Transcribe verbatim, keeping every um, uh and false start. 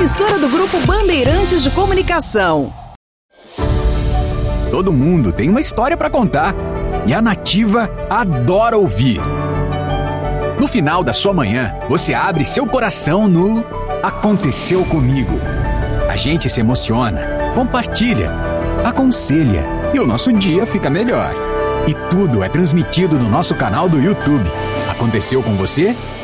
emissora do Grupo Bandeirantes de Comunicação. Todo mundo tem uma história para contar e a Nativa adora ouvir. No final da sua manhã, você abre seu coração no Aconteceu Comigo. A gente se emociona, compartilha, aconselha e o nosso dia fica melhor. E tudo é transmitido no nosso canal do YouTube. Aconteceu com você?